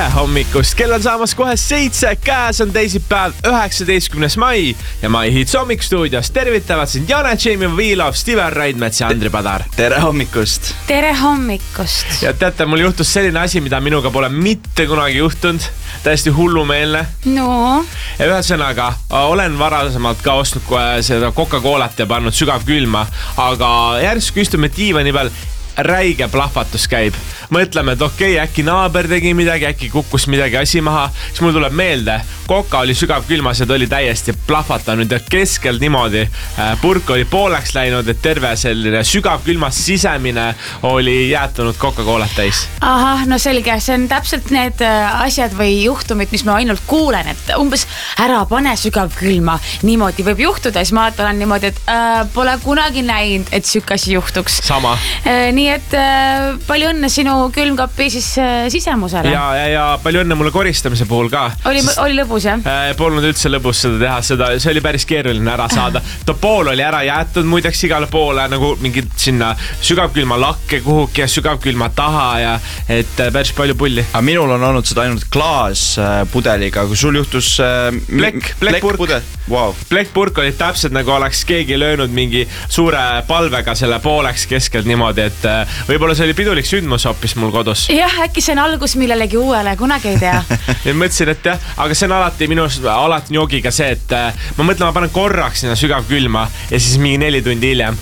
Tere hommikust, kell on saamas kohe 7, käes on teisipäev 19. mai ja My Hits hommikustuudios tervitavad sind Jane, Jamie Viilov, Steven Raidmets ja Andri Padar. Tere hommikust. Tere hommikust. Ja teate, mul juhtus selline asi, mida minuga pole mitte kunagi juhtunud. Täiesti hullumeelne. No. Ja ühesõnaga, olen varasemalt ka ostnud seda Coca-Colat ja pannud sügavkülma, aga järsku istume diivani peal, räige plahvatus käib. Mõtleme, et okei, äkki naaber tegi midagi, äkki kukkus midagi asi maha. Siis mul tuleb meelde, Coca oli sügavkülmas ja ta oli täiesti plahvatanud ja keskel niimoodi. Purk oli pooleks läinud, et terve selline sügavkülmas sisemine oli jäätunud Coca-Colat täis. Aha, no selge, see on täpselt need asjad või juhtumid, mis ma ainult kuulen, et umbes ära pane sügavkülma. Niimoodi võib juhtuda, siis ma olen niimoodi, et pole kunagi näinud, et sükasi juhtuks. Sama. Nii et palju õnne sinu külmkapi siis sisemusele. Ja palju õnne mulle koristamise puhul ka. Oli lõbus, jah? Polnud üldse lõbus seda teha, see oli päris keeruline ära saada. Ta pool oli ära jäetud muideks igale poole, nagu mingid sinna sügavkülma lakke kuhugi ja sügavkülma taha ja et päris palju pulli. Aga minul on olnud seda ainult klaaspudeliga, kui sul juhtus plekkpurk. Wow. Plekkpurk oli täpselt nagu oleks keegi löönud mingi suure palvega selle pooleks keskelt niimoodi, et võib-olla see oli pidulik sündmus hoopis mul kodus. Jah, äkki see on algus millelegi uuele, kunagi ei tea. Ja mõtlesin, et jah, aga see on alati minus alati jogiga see, et ma mõtlen, ma panen korraks sinna sügavkülma ja siis mingi 4 tundi hiljem.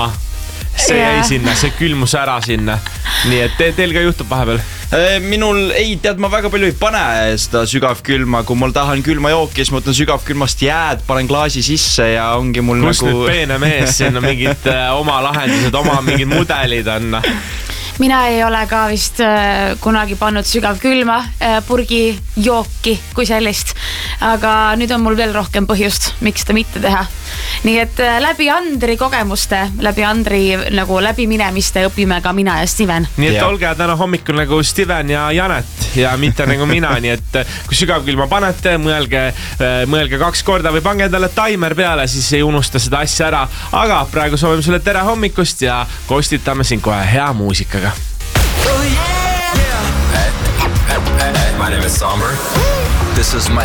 See jäi sinna, see külmus ära sinna. Nii et teil ka juhtub vahepeal? Minul ei tead, ma väga palju ei pane seda sügavkülma, kui mul tahan külma jooki, siis ma võtan sügavkülmast jääd, panen klaasi sisse ja ongi mul kus nüüd peene mees, siin on mingid oma lahendused, oma mingid mudelid on. Mina ei ole ka vist kunagi pannud sügavkülma purgi jooki kui sellist, aga nüüd on mul veel rohkem põhjust, miks ta mitte teha. Nii et läbi Andri kogemuste, läbi Andri nagu läbi minemiste õpime ka mina ja Steven. Nii et olge täna hommikul nagu Steven ja Janet ja mitte nagu mina, nii et kui sügavkülma panete, mõelge 2 korda või pange endale timer peale, siis ei unusta seda asja ära. Aga praegu soovime sulle tere hommikust ja kostitame siin kohe hea muusikaga. My name is Somber. This is my